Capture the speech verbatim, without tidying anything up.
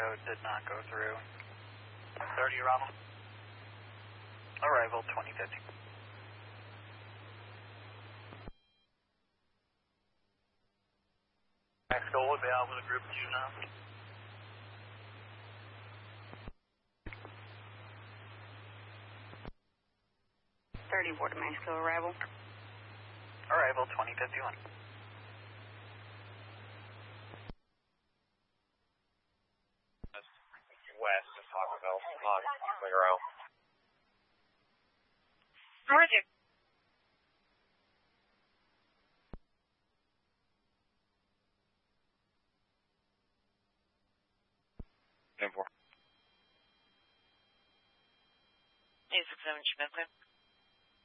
code did not go through. thirty arrival. Arrival twenty fifty. Mexico will be out with a group two now. thirty Border Mexico arrival. Arrival twenty fifty-one. West of Taco Bell, not Figueroa. Roger. ten four. eight six seven, Schmidt.